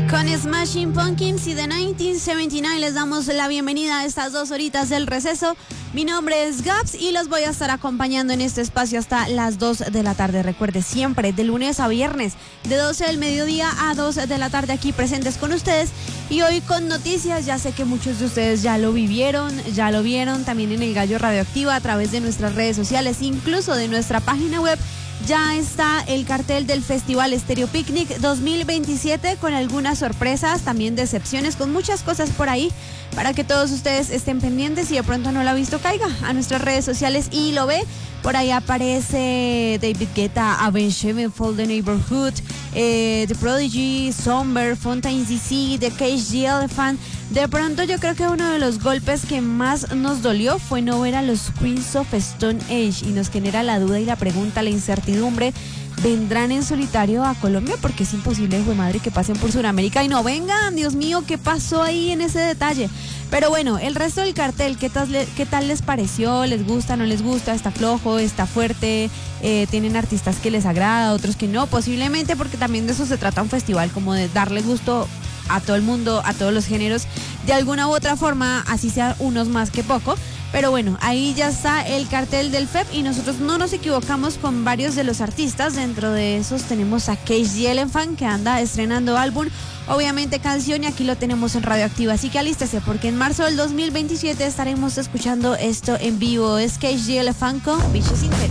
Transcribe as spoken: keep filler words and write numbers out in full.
Con Smashing Pumpkins y The mil novecientos setenta y nueve les damos la bienvenida a estas dos horitas del receso. Mi nombre es Gabs y los voy a estar acompañando en este espacio hasta las dos de la tarde. Recuerde, siempre de lunes a viernes, de doce del mediodía a dos de la tarde aquí presentes con ustedes. Y hoy con noticias, ya sé que muchos de ustedes ya lo vivieron, ya lo vieron también en El Gallo Radioactiva a través de nuestras redes sociales, incluso de nuestra página web. Ya está el cartel del Festival Estéreo Picnic dos mil veintisiete con algunas sorpresas, también decepciones, con muchas cosas por ahí para que todos ustedes estén pendientes y de pronto no lo ha visto, caiga a nuestras redes sociales y lo ve. Por ahí aparece David Guetta, Avenged Sevenfold, The Neighborhood, eh, The Prodigy, Somber, Fontaines D C, The Cage the Elephant. De pronto yo creo que uno de los golpes que más nos dolió fue no ver a los Queens of Stone Age y nos genera la duda y la pregunta, la incertidumbre. ¿Vendrán en solitario a Colombia? Porque es imposible, hijo de madre, que pasen por Sudamérica y no vengan. Dios mío, ¿qué pasó ahí en ese detalle? Pero bueno, el resto del cartel, ¿qué tal, qué tal les pareció? ¿Les gusta, no les gusta? ¿Está flojo, está fuerte? Eh, ¿Tienen artistas que les agrada, otros que no? Posiblemente, porque también de eso se trata un festival, como de darles gusto a todo el mundo, a todos los géneros, de alguna u otra forma, así sea unos más que poco. Pero bueno, ahí ya está el cartel del F E P y nosotros no nos equivocamos con varios de los artistas. Dentro de esos tenemos a Cage the Elephant, que anda estrenando álbum, obviamente canción, y aquí lo tenemos en Radioactiva. Así que alístese, porque en marzo del dos mil veintisiete estaremos escuchando esto en vivo. Es Cage the Elephant con Vicious Intent.